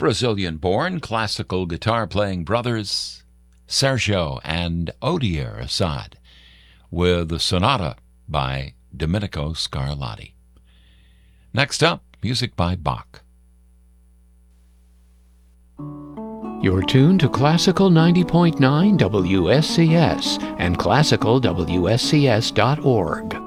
Brazilian-born classical guitar-playing brothers Sergio and Odier Assad with the Sonata by Domenico Scarlatti. Next up, music by Bach. You're tuned to Classical 90.9 WSCS and classicalwscs.org.